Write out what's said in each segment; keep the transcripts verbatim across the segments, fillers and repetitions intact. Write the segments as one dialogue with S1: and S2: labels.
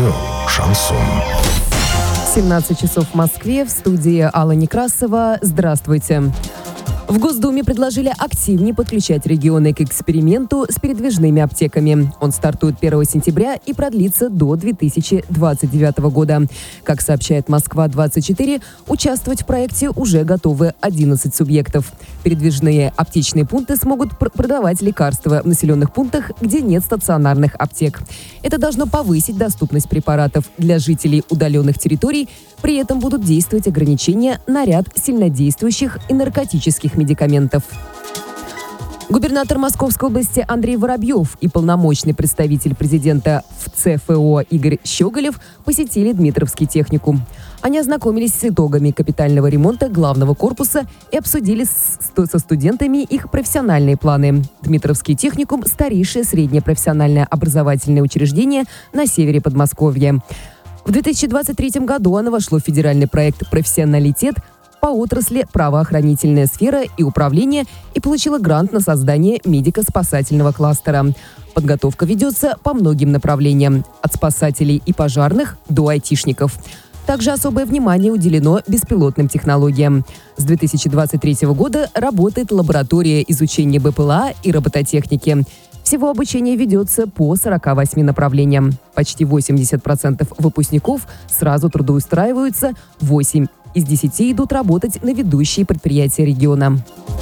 S1: Радио «Шансон».
S2: семнадцать часов в Москве. В студии Алла Некрасова. Здравствуйте. В Госдуме предложили активнее подключать регионы к эксперименту с передвижными аптеками. Он стартует первого сентября и продлится до две тысячи двадцать девятого года. Как сообщает Москва двадцать четыре, участвовать в проекте уже готовы одиннадцать субъектов. Передвижные аптечные пункты смогут пр- продавать лекарства в населенных пунктах, где нет стационарных аптек. Это должно повысить доступность препаратов для жителей удаленных территорий. При этом будут действовать ограничения на ряд сильнодействующих и наркотических медикаментов. Губернатор Московской области Андрей Воробьев и полномочный представитель президента в ЦФО Игорь Щеголев посетили Дмитровский техникум. Они ознакомились с итогами капитального ремонта главного корпуса и обсудили с, со студентами их профессиональные планы. Дмитровский техникум – старейшее среднее профессиональное образовательное учреждение на севере Подмосковья. В две тысячи двадцать третьем году оно вошло в федеральный проект «Профессионалитет» по отрасли правоохранительная сфера и управление и получила грант на создание медико-спасательного кластера. Подготовка ведется по многим направлениям – от спасателей и пожарных до айтишников. Также особое внимание уделено беспилотным технологиям. С две тысячи двадцать третьего года работает лаборатория изучения БПЛА и робототехники. Всего обучение ведется по сорока восьми направлениям. Почти восемьдесят процентов выпускников сразу трудоустраиваются, восемь из десяти идут работать на ведущие предприятия региона.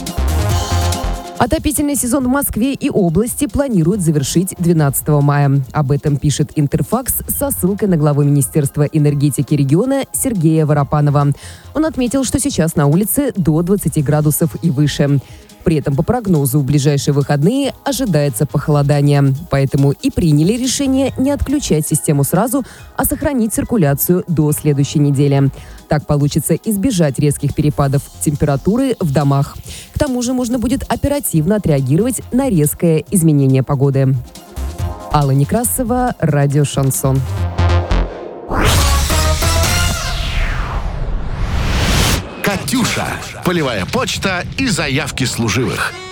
S2: Отопительный сезон в Москве и области планируют завершить двенадцатого мая. Об этом пишет Интерфакс со ссылкой на главу Министерства энергетики региона Сергея Воропанова. Он отметил, что сейчас на улице до двадцати градусов и выше. При этом по прогнозу в ближайшие выходные ожидается похолодание. Поэтому и приняли решение не отключать систему сразу, а сохранить циркуляцию до следующей недели. Так получится избежать резких перепадов температуры в домах. К тому же можно будет оперативно отреагировать на резкое изменение погоды. Алла Некрасова, радио «Шансон».
S1: «Катюша» – полевая почта и заявки служивых.